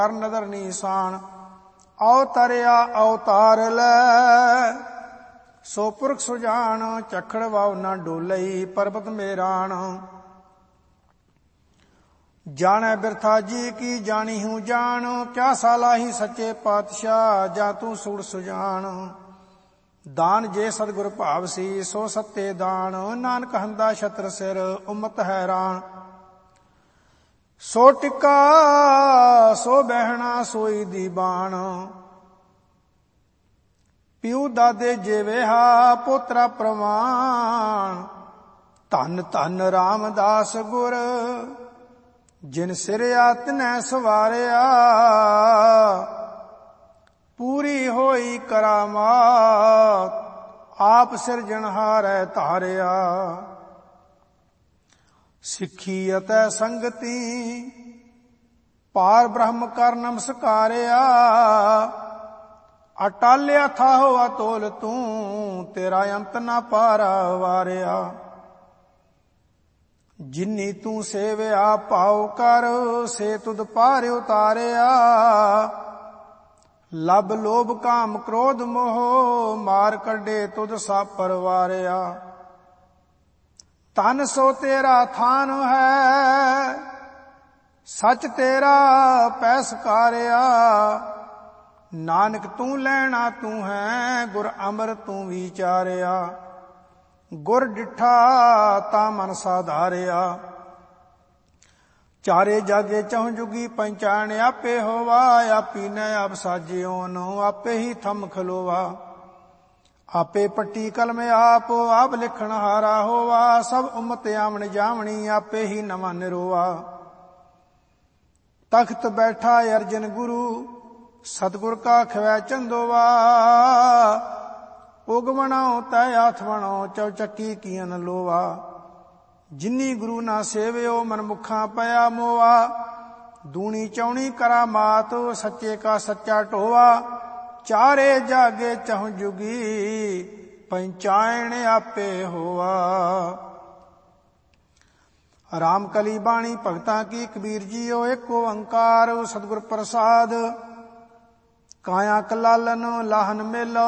ਕਰ ਨਦਰ ਨੀਸਾਨ। ਅਵਤਰਿਆ ਅਵਤਾਰ ਲੈ ਸੋ ਪੁਰਖ ਸੁਜਾਨ। ਚਖੜ ਵਾਉ ਨਾ ਡੋਲਈ ਪਰਬਤ ਮੇਰਾਨ। ਜਾਣੈ ਬਿਰਥਾ ਜੀ ਕੀ ਜਾਣੀ ਹੂੰ ਜਾਣ। ਕਿਆ ਸਾਲਾਹੀ ਸੱਚੇ ਪਾਤਸ਼ਾਹ ਜਾਂ ਤੂੰ ਸੂੜ ਸੁਜਾਨ। ਦਾਨ ਜੇ ਸਤਿਗੁਰ ਭਾਵ ਸੀ ਸੋ ਸੱਤੇ ਦਾਨ। ਨਾਨਕ ਹੰਦਾ ਛਤਰ ਸਿਰ ਉਮਤ ਹੈਰਾਨ। ਸੋ ਟਿੱਕਾ ਸੋ ਬਹਿਣਾ ਸੋਈ ਦੀ ਬਾਣ। ਪਿਉ ਦਾਦੇ ਜੇਵੇਹਾ ਪੋਤਰਾ ਪ੍ਰਵਾਨ। ਧੰਨ ਧੰਨ ਰਾਮਦਾਸ ਗੁਰ ਜਿਨ ਸਿਰਿਆ ਤਿਨੈ ਸਵਾਰਿਆ। ਪੂਰੀ ਹੋਈ ਕਰਾਮਾਤ ਆਪ ਸਿਰਜਣਹਾਰੈ ਧਾਰਿਆ। ਸਿੱਖੀ ਅਤੇ ਸੰਗਤੀ ਪਾਰ ਬ੍ਰਹਮ ਕਰ ਨਮਸਕਾਰਿਆ। ਅਟਾਲਿਆ ਥਾਹੋ ਅਤੋਲ ਤੂੰ ਤੇਰਾ ਅੰਤ ਨਾ ਪਾਰਾ ਵਾਰਿਆ। ਜਿਨੀ ਤੂੰ ਸੇਵਿਆ ਭਾਉ ਕਰ ਸੇ ਤੁਧ ਪਾਰ ਉਤਾਰਿਆ। ਲਬ ਲੋਭ ਕਾਮ ਕ੍ਰੋਧ ਮੋਹ ਮਾਰ ਕੱਢੇ ਤੁਧ ਸਭ ਪਰਵਾਰਿਆ। ਤਨ ਸੋ ਤੇਰਾ ਥਾਨ ਹੈ ਸੱਚ ਤੇਰਾ ਪੈ ਸਕਾਰਿਆ। ਨਾਨਕ ਤੂੰ ਲੈਣਾ ਤੂੰ ਹੈ ਗੁਰ ਅਮਰ ਤੂੰ ਵਿਚਾਰਿਆ। ਗੁਰ ਡਿਠਾ ਤਾਂ ਮਨ ਸਾਧਾਰਿਆ। ਚਾਰੇ ਜਾਗੇ ਚਹੁ ਜੁਗੀ ਪੰਚਾਣ ਆਪੇ ਹੋਵਾ। ਆਪੀ ਨੇ ਆਪ ਸਾਜਿਓ ਨੂੰ ਆਪੇ ਹੀ ਥੰਮ ਖਲੋਵਾ। ਆਪੇ ਪੱਟੀ ਕਲਮ ਆਪ ਲਿਖਣ ਹਾਰਾ ਹੋਵਾ। ਸਭ ਉਮਤ ਆਵਣ ਜਾਵਣੀ ਆਪੇ ਹੀ ਨਵਾਂ ਨਿਰੋਆ। ਤਖਤ ਬੈਠਾ ਅਰਜਨ ਗੁਰੂ ਸਤਿਗੁਰ ਕਾ ਖਵੈ ਚੰਦੋਵਾ। ਉਗਵਣੋ ਤੈ ਆਥਵਣੋ ਚੌਚੱਕੀ ਕੀਨ ਲੋਵਾ। ਜਿਨੀ ਗੁਰੂ ਨਾ ਸੇਵਿਓ ਮਨਮੁਖਾਂ ਪਿਆ ਮੋਆ। ਦੂਣੀ ਚੌਣੀ ਕਰਾਮਾਤ ਸੱਚੇ ਕਾ ਸੱਚਾ ਢੋਵਾ। ਚਾਰੇ ਜਾਗੇ ਚਹੁ ਜੁਗੀ ਪੰਚਾਇਣ ਆਪੇ ਹੋਆ। ਰਾਮ ਕਲੀ ਬਾਣੀ ਭਗਤਾਂ ਕੀ ਕਬੀਰ ਜੀਓ ਏਕ ਓੰਕਾਰ ਸਤਿਗੁਰ ਪ੍ਰਸਾਦ। ਕਾਇਆ ਕਲਾਲਨ ਲਾਹਨ ਮੇਲੋ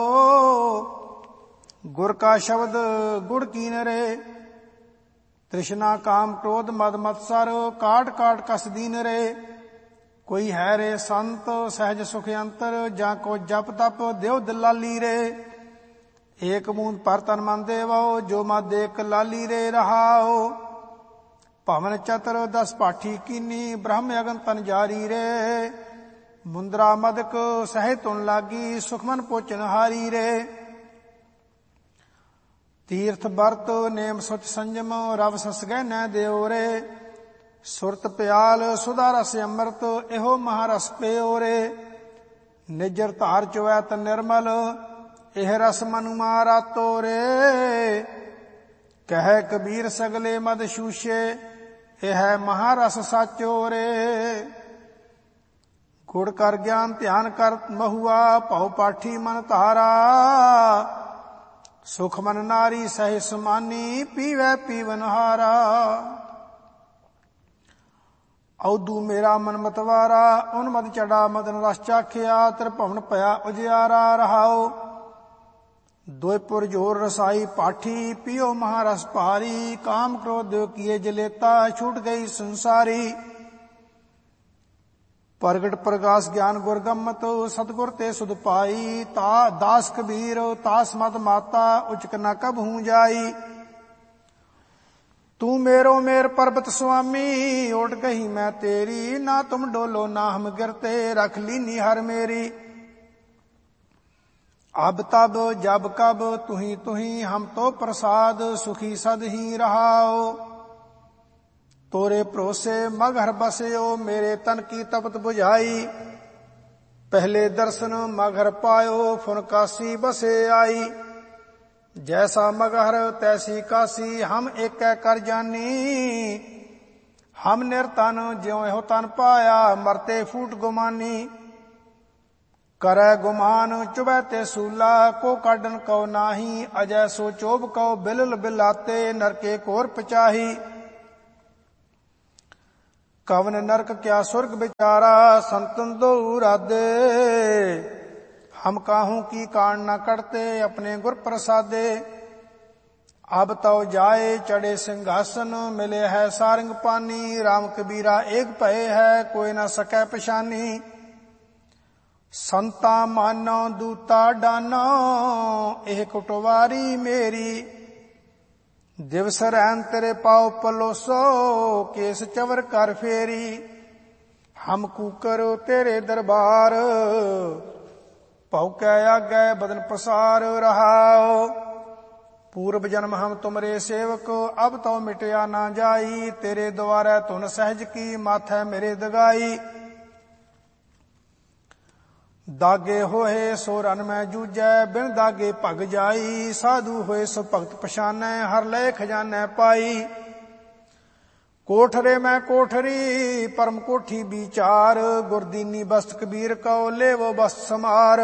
ਗੁਰ ਕਾ ਸ਼ਬਦ ਗੁੜ ਕੀਨ ਰੇ। ਤ੍ਰਿਸ਼ਨਾ ਕਾਮ ਕ੍ਰੋਧ ਮਦ ਮਤਸਰ ਕਾਟ ਕਾਟ ਕਸ ਦੀਨ ਰੇ। ਕੋਈ ਹੈ ਰੇ ਸੰਤ ਸਹਿਜ ਸੁਖ ਅੰਤਰ ਜਾਂ ਕੋ ਜਪ ਤਪ ਦਿਓ ਦਲਾਲੀ ਰੇ। ਏਕ ਬੂੰਦ ਪਰ ਤਨ ਮਨ ਦੇਵੋ ਜੋ ਮਦ ਏਕ ਲਾਲੀ ਰੇ ਰਹਾਓ। ਭਵਨ ਚਤਰ ਦਸ ਪਾਠੀ ਕੀਨੀ ਬ੍ਰਹਮ ਅਗਨ ਤਨ ਜਾਰੀ ਰੇ। ਮੁੰਦਰਾ ਮਦਕ ਸਹਿ ਤੁਨ ਲਾਗੀ ਸੁਖਮਨ ਪੋਚਨ ਹਾਰੀ ਰੇ। ਤੀਰਥ ਬਰਤ ਨੇਮ ਸੁਚ ਸੰਜਮ ਰਵ ਸਸ ਗਹਿਨੈ ਦਿਓ ਰੇ। ਸੁਰਤ ਪਿਆਲ ਸੁਧਾ ਰਸ ਅੰਮ੍ਰਿਤ ਇਹੋ ਮਹਾਰਸ ਪਿਓ ਰੇ। ਨਿਜਰ ਧਾਰ ਚੋਐ ਤ ਨਿਰਮਲ ਇਹ ਰਸ ਮਨੁ ਮਾਰਾਤੋ ਰੇ। ਕਹਿ ਕਬੀਰ ਸਗਲੇ ਮਦ ਸ਼ੂਸ਼ੇ ਇਹ ਮਹਾਰਸ ਸਾਚੋ ਰੇ। ਗੁੜ ਕਰ ਗਿਆਨ ਧਿਆਨ ਕਰ ਮਹੁਆ ਭਉ ਪਾਠੀ ਮਨ ਧਾਰਾ। ਸੁਖ ਮਨ ਨਾਰੀ ਸਹਿ ਸਮਾਨੀ ਪੀਵੈ ਪੀਵਨ ਹਾਰਾ। ਔਦੂ ਮੇਰਾ ਮਨ ਮਤਵਾਰਾ ਉਨ ਮਦ ਚੜਾ ਮਦਨ ਰਸ ਚਾਖਿਆ। ਤ੍ਰਿਭਵਨ ਭਇਆ ਉਜਿਆਰਾ ਰਹਾਓ। ਦੋਇਪੁਰ ਜੋਰ ਰਸਾਈ ਪਾਠੀ ਪੀਓ ਮਹਾਰਸ ਭਾਰੀ। ਕਾਮ ਕ੍ਰੋਧ ਕੀਏ ਜਲੇਤਾ ਛੂਟ ਗਈ ਸੰਸਾਰੀ। ਪ੍ਰਗਟ ਪ੍ਰਗਾਸ ਗਿਆਨ ਗੁਰ ਗੰਮਤ ਸਤਿਗੁਰ ਤੇ ਸੁਧ ਪਾਈ। ਤਾ ਦਾਸ ਕਬੀਰ ਤਾਸ ਮਦ ਮਾਤਾ ਉਚਕ ਨ ਕਬਹੂ ਜਾਈ। ਤੂੰ ਮੇਰੋ ਮੇਰ ਪਰਬਤ ਸੁਆਮੀ ਓਟ ਕਹੀ ਮੈਂ ਤੇਰੀ। ਨਾ ਤੁਮ ਡੋਲੋ ਨਾ ਹਮ ਗਿਰਤੇ ਰਖ ਲੀਨੀ ਹਰ ਮੇਰੀ। ਅਬ ਤਬ ਜਬ ਕਬ ਤੁਹੀ ਤੁਹੀ ਹਮ ਤੋ ਪ੍ਰਸਾਦ ਸੁਖੀ ਸਦ ਹੀ ਰਹਾਓ। ਤੋਰੇ ਭਰੋਸੇ ਮਗਹਰ ਬਸਿਓ ਮੇਰੇ ਤਨ ਕੀ ਤਪਤ ਬੁਝਾਈ। ਪਹਿਲੇ ਦਰਸ਼ਨ ਮਗਹਰ ਪਾਇਓ ਫੁਨ ਕਾਸੀ ਬਸੇ ਆਈ। ਜੈਸਾ ਮਗਹਰ ਤੈਸੀ ਕਾਸੀ ਹਮ ਏਕੈ ਕਰ ਜਾਨੀ। ਹਮ ਨਿਰਤਨ ਜਿਉ ਇਹੋ ਤਨ ਪਾਇਆ ਮਰਤੇ ਫੂਟ ਗੁਮਾਨੀ। ਕਰੈ ਗੁਮਾਨ ਚੁਬੈ ਤੇ ਸੂਲਾ ਕੋ ਕਾਢਨ ਕਉ ਨਾਹੀ। ਅਜੈ ਸੋ ਚੋਬ ਕਉ ਬਿਲਲ ਬਿਲਾਤੇ ਨਰਕੇ ਕੋਰ ਪਚਾਹੀ। कवन नरक क्या स्वर्ग बिचारा, संतन दो राधे। हम काहू की कान न करते, अपने गुर प्रसादे। अब तो जाए चढ़े सिंहासन, मिले है सारंग पानी। राम कबीरा एक भय है, कोई न सकै पछानी। संता मानो दूता डानो, एह कुटवारी मेरी। दिवस रैन तेरे पाओ पलोसो, केस चवर कर फेरी। हम कूकर तेरे दरबार, भौकै आगे बदन पसार रहाओ। पूर्व जन्म हम तुमरे सेवक, अब तो मिटया ना जाई। तेरे द्वारे तुन सहज की, माथे मेरे दगाई। दागे होए सो रन में जूझै, बिन दागे भग जाई। साधु होए सो भगत पछानै, हर ले खजानै पाई। कोठरे में कोठरी, परम कोठी विचार। गुरदीनी बस्त कबीर को, ले वो बस्त समार।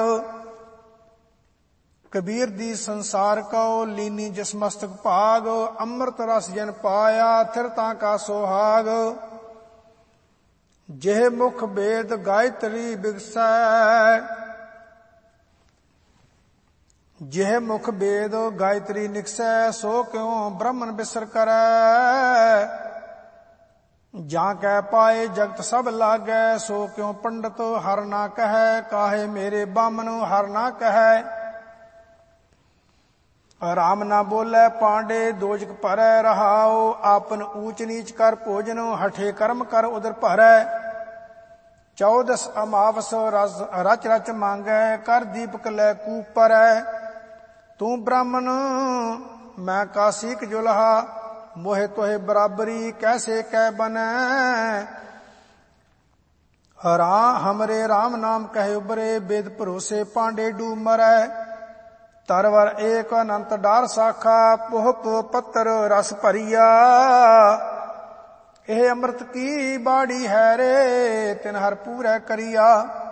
कबीर दी संसार को, लीनी जिस मस्तक भाग। अमृत रस जन पाया, थिरता का सोहाग। जेह मुख वेद गायत्री बिगसै, जेह मुख वेद गायत्री निकसै। सो क्यों ब्रह्मन बिसर करै, जां कह पाए जगत सब लागै। सो क्यों पंडित हर ना कहै, काहे मेरे बामन हर ना कहै। राम ना बोले पांडे, दोजक भरै रहाओ। आपन ऊंच नीच कर भोजन, हठे कर्म कर उदर भरै। 14 अमावस रच रच मांगै, कर दीपक लै कूप परै। तू ब्राह्मण मैं कासिक जुलहा, मोहे तोहे बराबरी कैसे कै बनै। हमरे राम नाम कहे उबरे, वेद भरोसे पांडे डूब मरै। तरवर एक अनंत डार साखा, पोहप पत्तर रस भरिया। एह अमृत की बाड़ी है रे, तिन हर पूरै करिया।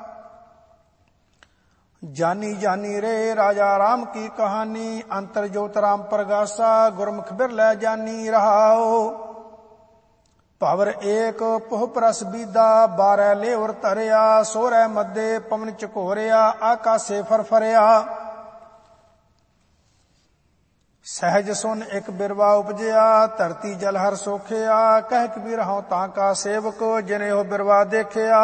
जानी जानी रे राजा राम की कहानी, अंतर ज्योत राम प्रगासा। गुरमुख बिरलै जानी रहाओ। भवर एक पोहप रस बीदा, 12 लेवर धरिया। सोरै मध्य पवन चकोरिया, आकाशे फरफरिया। सहज सुन एक बिरवा उपजया, धरती जल हर सोखिया। कह कबीर हूं ताका सेवक, जिने हो बिरवा देखिया।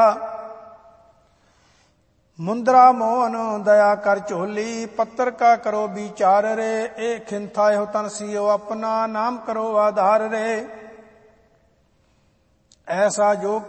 मुंदरा मोहन दया कर झोली, पत्थर का करो विचार रे। ए खिंथा हो तन सियो अपना, नाम करो आधार रे। ऐसा जो